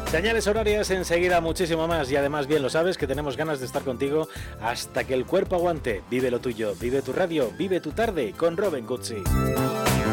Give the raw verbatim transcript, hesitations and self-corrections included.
Señales horarias enseguida, muchísimo más. Y además, bien lo sabes, que tenemos ganas de estar contigo hasta que el cuerpo aguante. Vive lo tuyo, vive tu radio, vive tu tarde con Robin Cutsi.